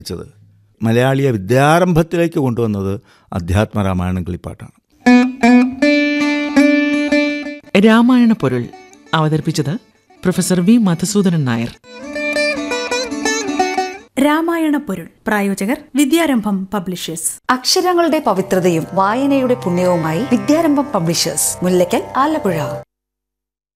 ച്ചത് മലയാളിയെ വിദ്യാരംഭത്തിലേക്ക് കൊണ്ടുവന്നത് അധ്യാത്മരാമായണം കിളിപ്പാട്ടാണ്. രാമായണ പൊരുൾ അവതരിപ്പിച്ചത് പ്രൊഫസർ വി മധുസൂദനൻ നായർ. രാമായണ പൊരുൾ പ്രായോജകർ വിദ്യാരംഭം പബ്ലിഷേഴ്സ്. അക്ഷരങ്ങളുടെ പവിത്രതയും വായനയുടെ പുണ്യവുമായി വിദ്യാരംഭം പബ്ലിഷേഴ്സ്, മുല്ലയ്ക്കൽ, ആലപ്പുഴ.